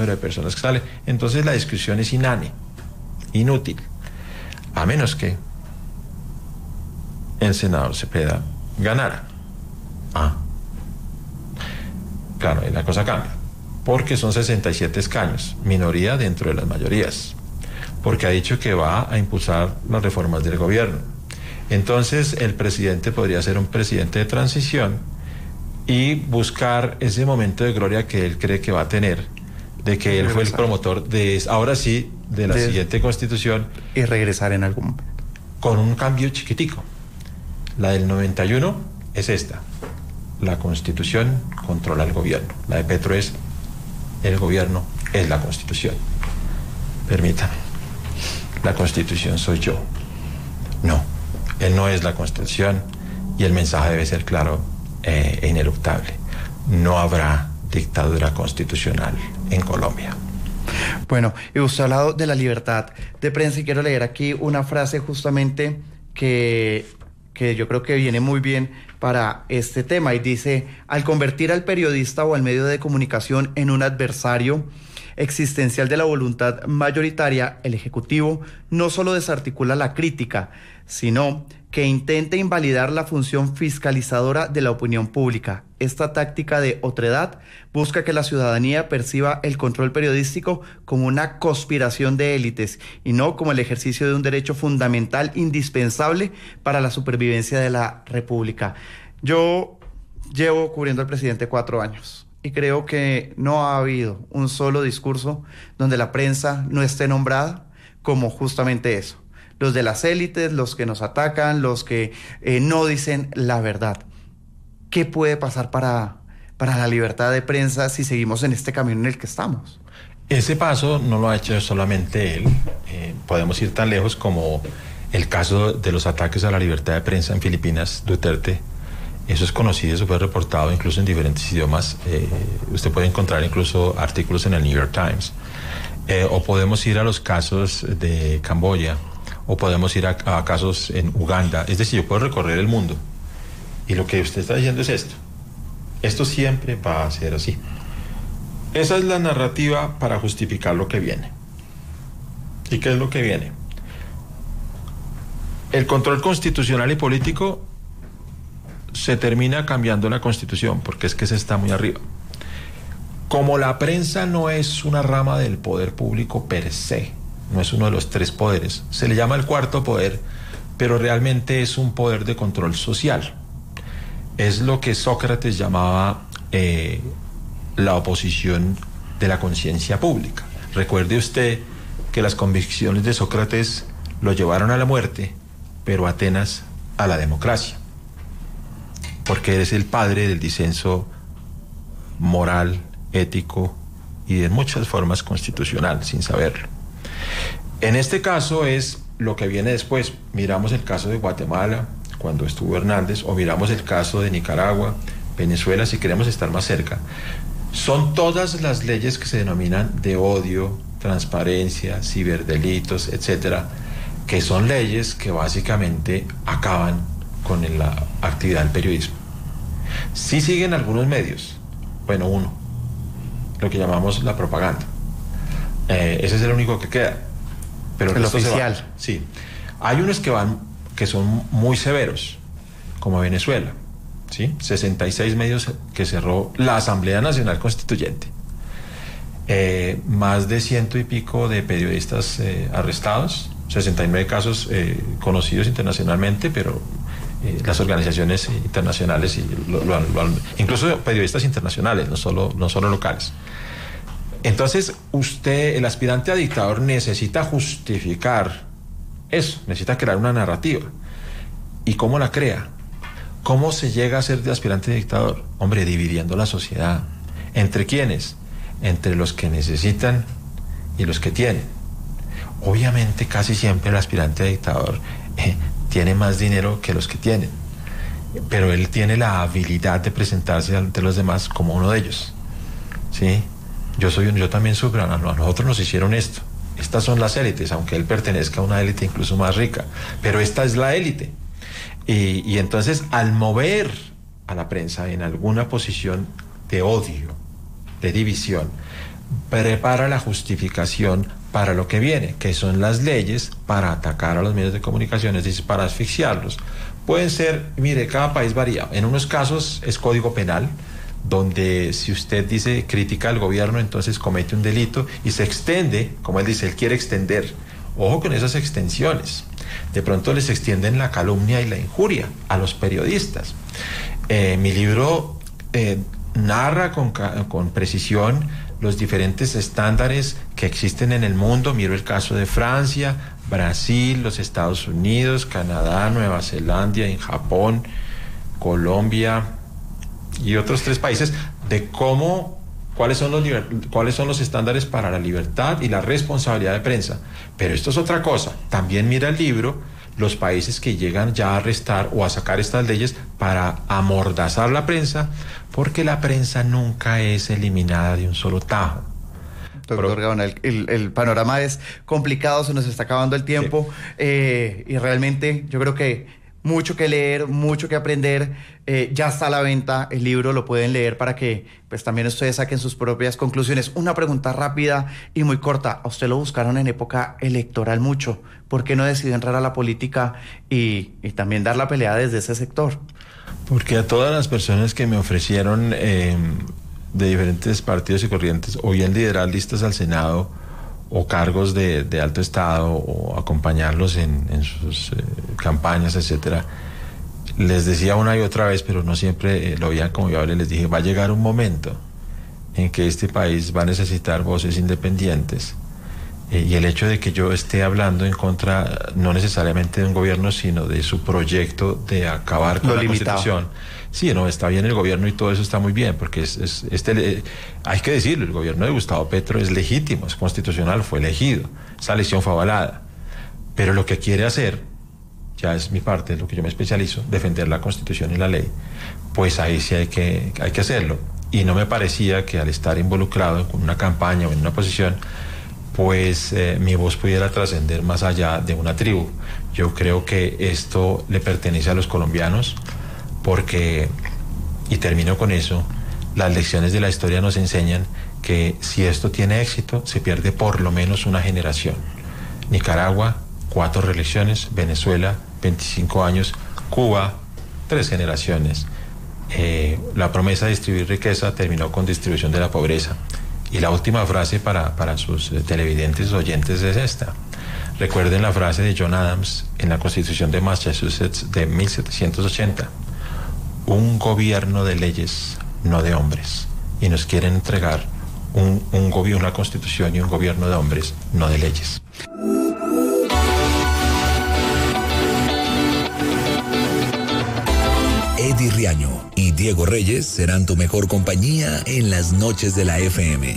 número de personas que sale. Entonces la discusión es inútil, a menos que el senador Cepeda ganara. Claro, y la cosa cambia, porque son 67 escaños, minoría dentro de las mayorías, porque ha dicho que va a impulsar las reformas del gobierno. Entonces el presidente podría ser un presidente de transición y buscar ese momento de gloria que él cree que va a tener, de que él fue el promotor de, ahora sí, de la siguiente constitución. Y regresar en algún momento. Con un cambio chiquitico. La del 91 es esta. La constitución controla el gobierno. La de Petro es el gobierno es la constitución. Permítame. La constitución soy yo. No, él no es la constitución y el mensaje debe ser claro e ineluctable. No habrá dictadura constitucional en Colombia. Bueno, y usted ha hablado de la libertad de prensa y quiero leer aquí una frase justamente que yo creo que viene muy bien para este tema y dice: al convertir al periodista o al medio de comunicación en un adversario existencial de la voluntad mayoritaria, el Ejecutivo no solo desarticula la crítica, sino que intenta invalidar la función fiscalizadora de la opinión pública. Esta táctica de otredad busca que la ciudadanía perciba el control periodístico como una conspiración de élites y no como el ejercicio de un derecho fundamental indispensable para la supervivencia de la República. Yo llevo cubriendo al presidente 4 años y creo que no ha habido un solo discurso donde la prensa no esté nombrada como justamente eso. Los de las élites, los que nos atacan, los que no dicen la verdad. ¿Qué puede pasar para la libertad de prensa si seguimos en este camino en el que estamos? Ese paso no lo ha hecho solamente él. Podemos ir tan lejos como el caso de los ataques a la libertad de prensa en Filipinas, Duterte. Eso es conocido, eso fue reportado incluso en diferentes idiomas. Usted puede encontrar incluso artículos en el New York Times. O podemos ir a los casos de Camboya, o podemos ir a casos en Uganda. Es decir, yo puedo recorrer el mundo. Y lo que usted está diciendo es esto. Esto siempre va a ser así. Esa es la narrativa para justificar lo que viene. ¿Y qué es lo que viene? El control constitucional y político se termina cambiando la Constitución, porque es que se está muy arriba. Como la prensa no es una rama del poder público per se, no es uno de los 3 poderes, se le llama el cuarto poder, pero realmente es un poder de control social. Es lo que Sócrates llamaba la oposición de la conciencia pública. Recuerde usted que las convicciones de Sócrates lo llevaron a la muerte, pero Atenas a la democracia, porque es el padre del disenso moral, ético y de muchas formas constitucional, sin saberlo. En este caso es lo que viene después. Miramos el caso de Guatemala, cuando estuvo Hernández, o miramos el caso de Nicaragua, Venezuela, si queremos estar más cerca. Son todas las leyes que se denominan de odio, transparencia, ciberdelitos, etcétera, que son leyes que básicamente acaban con la actividad del periodismo. Sí siguen algunos medios, bueno, uno, lo que llamamos la propaganda. Ese es el único que queda. Pero el oficial. Sí. Hay unos que son muy severos, como Venezuela, ¿sí? 66 medios que cerró la Asamblea Nacional Constituyente. Más de 100 y pico de periodistas arrestados, 69 casos conocidos internacionalmente, pero las organizaciones internacionales, incluso periodistas internacionales, no solo locales. Entonces, el aspirante a dictador necesita justificar eso, necesita crear una narrativa. ¿Y cómo la crea? ¿Cómo se llega a ser de aspirante a dictador? Hombre, dividiendo la sociedad. ¿Entre quiénes? Entre los que necesitan y los que tienen. Obviamente, casi siempre el aspirante a dictador tiene más dinero que los que tienen, pero él tiene la habilidad de presentarse ante los demás como uno de ellos, ¿sí? Yo también sufro, a nosotros nos hicieron esto. Estas son las élites, aunque él pertenezca a una élite incluso más rica, pero esta es la élite. Y entonces, al mover a la prensa en alguna posición de odio, de división, prepara la justificación para lo que viene, que son las leyes para atacar a los medios de comunicación, es decir, para asfixiarlos. Pueden ser, mire, cada país varía. En unos casos es código penal, donde si usted dice critica al gobierno, entonces comete un delito y se extiende, como él dice, él quiere extender. Ojo con esas extensiones. De pronto les extienden la calumnia y la injuria a los periodistas. Mi libro narra con precisión los diferentes estándares que existen en el mundo. Miro el caso de Francia, Brasil, los Estados Unidos, Canadá, Nueva Zelanda, en Japón, Colombia y otros 3 países, de cuáles son los estándares para la libertad y la responsabilidad de prensa. Pero esto es otra cosa. También mira el libro los países que llegan ya a arrestar o a sacar estas leyes para amordazar la prensa, porque la prensa nunca es eliminada de un solo tajo. Doctor Gaona, el panorama es complicado, se nos está acabando el tiempo, sí. Y realmente yo creo que mucho que leer, mucho que aprender. Ya está a la venta el libro, lo pueden leer para que pues también ustedes saquen sus propias conclusiones. Una pregunta rápida y muy corta. A usted lo buscaron en época electoral mucho. ¿Por qué no decidió entrar a la política y también dar la pelea desde ese sector? Porque a todas las personas que me ofrecieron de diferentes partidos y corrientes, o bien liderar listas al Senado o cargos de alto estado o acompañarlos en sus campañas, etcétera, les decía una y otra vez, pero no siempre lo veían como viable, les dije, va a llegar un momento en que este país va a necesitar voces independientes, y el hecho de que yo esté hablando en contra no necesariamente de un gobierno, sino de su proyecto de acabar con la Constitución. Sí, no, está bien el gobierno y todo eso está muy bien, porque hay que decirlo, el gobierno de Gustavo Petro es legítimo, es constitucional, fue elegido, esa elección fue avalada, pero lo que quiere hacer, ya es mi parte, es lo que yo me especializo, defender la Constitución y la ley, pues ahí sí hay que hacerlo. Y no me parecía que al estar involucrado en una campaña o en una posición, pues mi voz pudiera trascender más allá de una tribu. Yo creo que esto le pertenece a los colombianos, porque, y termino con eso, las lecciones de la historia nos enseñan que si esto tiene éxito, se pierde por lo menos una generación. Nicaragua, 4 reelecciones, Venezuela, 25 años, Cuba, 3 generaciones. La promesa de distribuir riqueza terminó con distribución de la pobreza. Y la última frase para sus televidentes oyentes es esta. Recuerden la frase de John Adams en la Constitución de Massachusetts de 1780. Un gobierno de leyes, no de hombres. Y nos quieren entregar una constitución y un gobierno de hombres, no de leyes. Eddie Riaño y Diego Reyes serán tu mejor compañía en las noches de la FM.